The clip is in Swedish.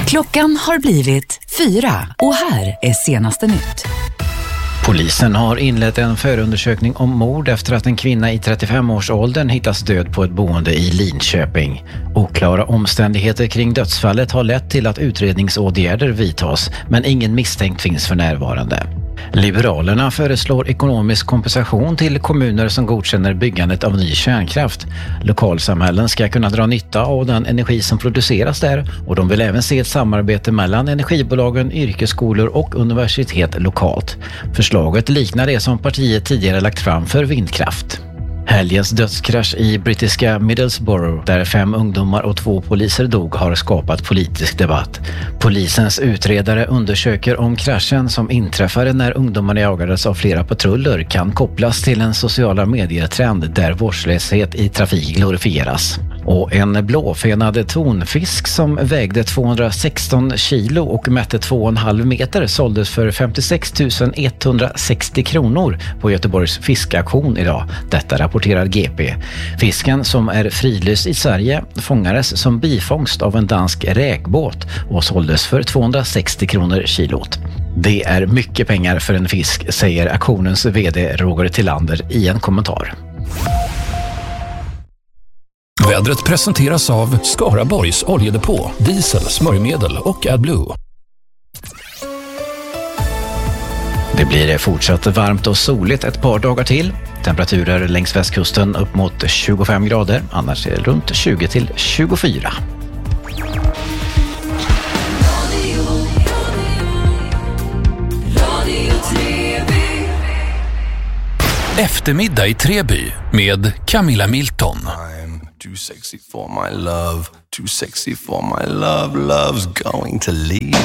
Klockan har blivit 4 och här är senaste nytt. Polisen har inlett en förundersökning om mord efter att en kvinna i 35-årsåldern hittas död på ett boende i Linköping. Oklara omständigheter kring dödsfallet har lett till att utredningsåtgärder vidtas, men ingen misstänkt finns för närvarande. Liberalerna föreslår ekonomisk kompensation till kommuner som godkänner byggandet av ny kärnkraft. Lokalsamhällen ska kunna dra nytta av den energi som produceras där, och de vill även se ett samarbete mellan energibolagen, yrkesskolor och universitet lokalt. Förslaget liknar det som partiet tidigare lagt fram för vindkraft. Helgens dödskrasch i brittiska Middlesbrough, där 5 ungdomar och 2 poliser dog, har skapat politisk debatt. Polisens utredare undersöker om kraschen, som inträffade när ungdomarna jagades av flera patruller, kan kopplas till en sociala medietrend där vårdslöshet i trafik glorifieras. Och en blåfenad tonfisk som vägde 216 kilo och mätte 2,5 meter såldes för 56 160 kronor på Göteborgs fiskaktion idag. Detta rapporterar GP. Fisken, som är fridlyst i Sverige, fångades som bifångst av en dansk räkbåt och såldes för 260 kronor kilot. Det är mycket pengar för en fisk, säger aktionens vd Roger Tillander i en kommentar. Vädret presenteras av Skaraborgs oljedepå, diesel, smörjmedel och AdBlue. Det blir fortsatt varmt och soligt ett par dagar till. Temperaturer längs västkusten upp mot 25 grader, annars är det runt 20 till 24. Eftermiddag i Treby med Camilla Milton. Too sexy for my love, too sexy for my love, love's going to leave